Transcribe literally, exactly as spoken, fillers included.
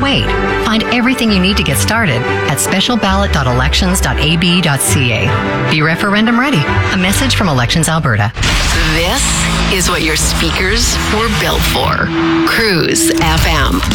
wait. Find everything you need to get started at special ballot dot elections dot a b dot c a. Be referendum ready. A message from Elections Alberta. This is what your speakers were built for. Cruise F M.